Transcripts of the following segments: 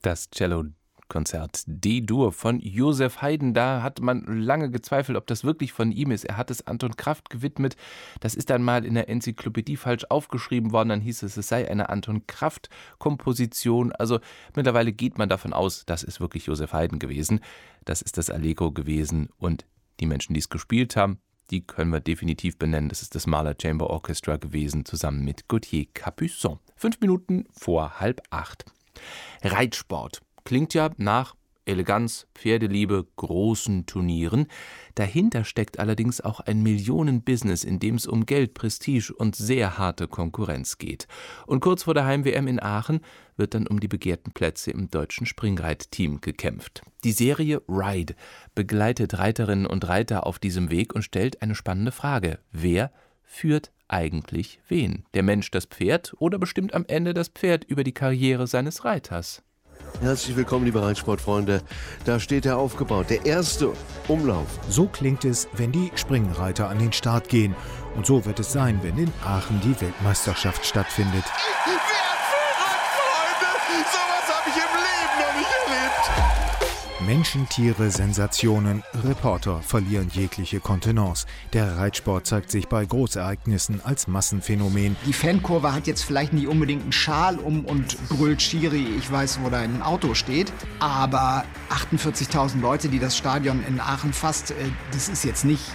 Das Cello-Konzert D-Dur von Joseph Haydn. Da hat man lange gezweifelt, ob das wirklich von ihm ist. Er hat es Anton Kraft gewidmet. Das ist dann mal in der Enzyklopädie falsch aufgeschrieben worden. Dann hieß es sei eine Anton Kraft-Komposition. Also mittlerweile geht man davon aus, das ist wirklich Joseph Haydn gewesen. Das ist das Allegro gewesen. Und die Menschen, die es gespielt haben, die können wir definitiv benennen. Das ist das Mahler Chamber Orchestra gewesen, zusammen mit Gauthier Capuçon. 5 Minuten vor 7:30. Reitsport klingt ja nach Eleganz, Pferdeliebe, großen Turnieren. Dahinter steckt allerdings auch ein Millionenbusiness, in dem es um Geld, Prestige und sehr harte Konkurrenz geht. Und kurz vor der Heim-WM in Aachen wird dann um die begehrten Plätze im deutschen Springreitteam gekämpft. Die Serie Ride begleitet Reiterinnen und Reiter auf diesem Weg und stellt eine spannende Frage: Wer führt eigentlich wen? Der Mensch das Pferd oder bestimmt am Ende das Pferd über die Karriere seines Reiters? Herzlich willkommen, liebe Reitsportfreunde. Da steht er aufgebaut, der erste Umlauf. So klingt es, wenn die Springreiter an den Start gehen. Und so wird es sein, wenn in Aachen die Weltmeisterschaft stattfindet. Wer führt, Freunde? Sowas habe ich im Leben noch nicht erlebt. Menschen, Tiere, Sensationen, Reporter verlieren jegliche Kontenance. Der Reitsport zeigt sich bei Großereignissen als Massenphänomen. Die Fankurve hat jetzt vielleicht nicht unbedingt einen Schal um und brüllt Schiri, ich weiß, wo dein Auto steht. Aber 48.000 Leute, die das Stadion in Aachen fasst, das ist jetzt nicht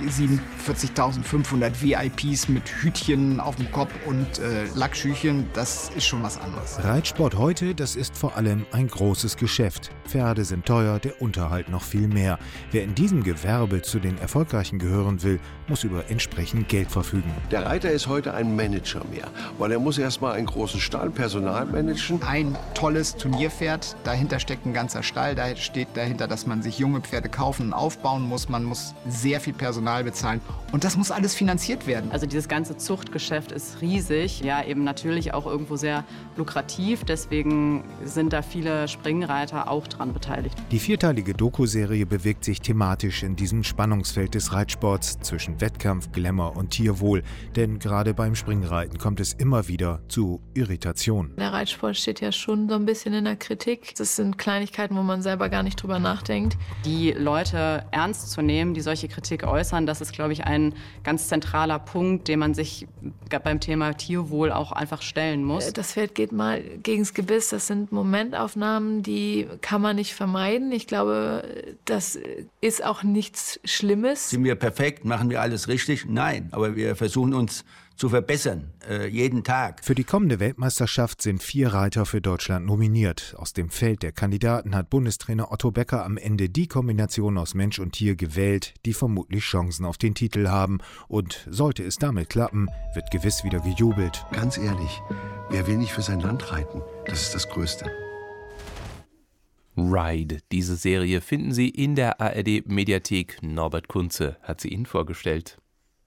47.500 VIPs mit Hütchen auf dem Kopf und Lackschüchen. Das ist schon was anderes. Reitsport heute, das ist vor allem ein großes Geschäft. Pferde sind teuer, der Unterhalt noch viel mehr. Wer in diesem Gewerbe zu den Erfolgreichen gehören will, muss über entsprechend Geld verfügen. Der Reiter ist heute ein Manager mehr, weil er muss erstmal einen großen Stall, Personal managen. Ein tolles Turnierpferd, dahinter steckt ein ganzer Stall, da steht dahinter, dass man sich junge Pferde kaufen und aufbauen muss. Man muss sehr viel Personal bezahlen und das muss alles finanziert werden. Also dieses ganze Zuchtgeschäft ist riesig, ja eben natürlich auch irgendwo sehr lukrativ. Deswegen sind da viele Springreiter auch dran beteiligt. Die vierteilige Doku-Serie bewegt sich thematisch in diesem Spannungsfeld des Reitsports zwischen Wettkampf, Glamour und Tierwohl. Denn gerade beim Springreiten kommt es immer wieder zu Irritation. Der Reitsport steht ja schon so ein bisschen in der Kritik. Das sind Kleinigkeiten, wo man selber gar nicht drüber nachdenkt. Die Leute ernst zu nehmen, die solche Kritik äußern, das ist, glaube ich, ein ganz zentraler Punkt, den man sich beim Thema Tierwohl auch einfach stellen muss. Das Pferd geht mal gegens Gebiss. Das sind Momentaufnahmen, die kann man nicht vermeiden. Ich glaube, das ist auch nichts Schlimmes. Sind wir perfekt? Machen wir alles richtig? Nein, aber wir versuchen uns zu verbessern, jeden Tag. Für die kommende Weltmeisterschaft sind 4 Reiter für Deutschland nominiert. Aus dem Feld der Kandidaten hat Bundestrainer Otto Becker am Ende die Kombination aus Mensch und Tier gewählt, die vermutlich Chancen auf den Titel haben. Und sollte es damit klappen, wird gewiss wieder gejubelt. Ganz ehrlich, wer will nicht für sein Land reiten? Das ist das Größte. Ride. Diese Serie finden Sie in der ARD-Mediathek. Norbert Kunze hat sie Ihnen vorgestellt.